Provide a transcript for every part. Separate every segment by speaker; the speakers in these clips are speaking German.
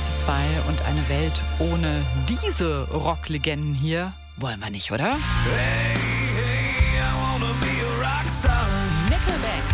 Speaker 1: 91,2 und eine Welt ohne diese Rocklegenden hier wollen wir nicht, oder?
Speaker 2: Hey, hey, I wanna be a rockstar.
Speaker 1: Nickelback.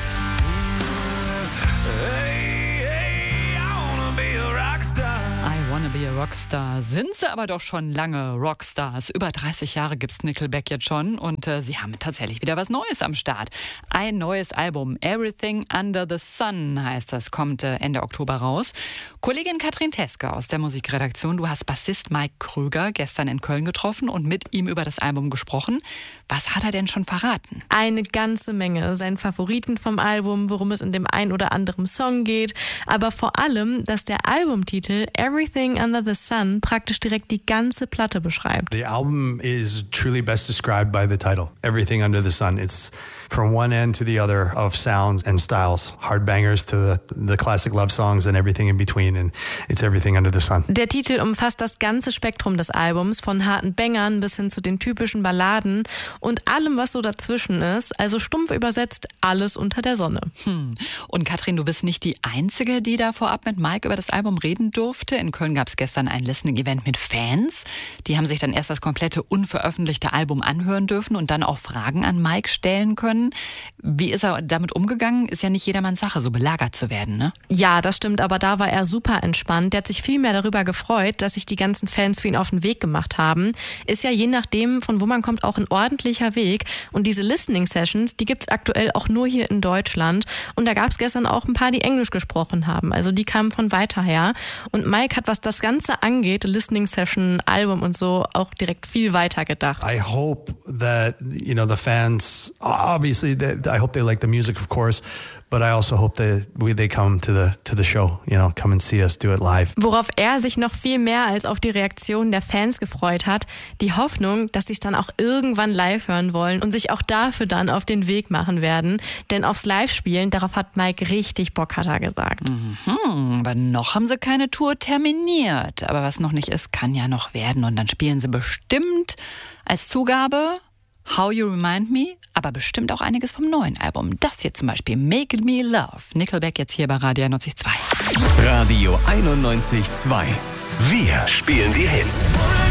Speaker 2: Hey, hey, I wanna be a rockstar.
Speaker 1: I wanna be a Rockstar. Sind sie aber doch schon lange Rockstars. Über 30 Jahre gibt's Nickelback jetzt schon und sie haben tatsächlich wieder was Neues am Start. Ein neues Album, Everything Under the Sun heißt das, kommt Ende Oktober raus. Kollegin Katrin Teske aus der Musikredaktion, du hast Bassist Mike Krüger gestern in Köln getroffen und mit ihm über das Album gesprochen. Was hat er denn schon verraten?
Speaker 3: Eine ganze Menge. Seinen Favoriten vom Album, worum es in dem ein oder anderen Song geht, aber vor allem, dass der Albumtitel Everything Under the Sun praktisch direkt die ganze Platte beschreibt.
Speaker 4: The album is truly best described by the title, Everything Under the Sun. It's from one end to the other of sounds and styles, hard bangers to the classic love songs and everything in between, and it's everything under the sun.
Speaker 3: Der Titel umfasst das ganze Spektrum des Albums, von harten Bangern bis hin zu den typischen Balladen und allem, was so dazwischen ist, also stumpf übersetzt, alles unter der Sonne.
Speaker 1: Und Katrin, du bist nicht die Einzige, die da vorab mit Mike über das Album reden durfte. In Köln gab es gestern ein Listening-Event mit Fans. Die haben sich dann erst das komplette unveröffentlichte Album anhören dürfen und dann auch Fragen an Mike stellen können. Wie ist er damit umgegangen? Ist ja nicht jedermanns Sache, so belagert zu werden, ne?
Speaker 3: Ja, das stimmt, aber da war er super entspannt. Der hat sich viel mehr darüber gefreut, dass sich die ganzen Fans für ihn auf den Weg gemacht haben. Ist ja je nachdem, von wo man kommt, auch ein ordentlicher Weg. Und diese Listening-Sessions, die gibt's aktuell auch nur hier in Deutschland. Und da gab's gestern auch ein paar, die Englisch gesprochen haben. Also die kamen von weiter her. Und Mike hat, was das Ganze angeht, Listening-Session, Album und so, auch direkt viel weiter gedacht.
Speaker 4: I hope that, the fans, obviously, I hope they like the music, of course, but I also hope that they come to the show, come and see us do it live.
Speaker 3: Worauf er sich noch viel mehr als auf die Reaktion der Fans gefreut hat, die Hoffnung, dass sie es dann auch irgendwann live hören wollen und sich auch dafür dann auf den Weg machen werden. Denn aufs Live-Spielen, darauf hat Mike richtig Bock, hat er gesagt.
Speaker 1: Aber noch haben sie keine Tour terminiert. Aber was noch nicht ist, kann ja noch werden. Und dann spielen sie bestimmt als Zugabe How You Remind Me, aber bestimmt auch einiges vom neuen Album. Das hier zum Beispiel, Make Me Love. Nickelback jetzt hier bei Radio 91,2.
Speaker 5: Radio 91,2. Wir spielen die Hits.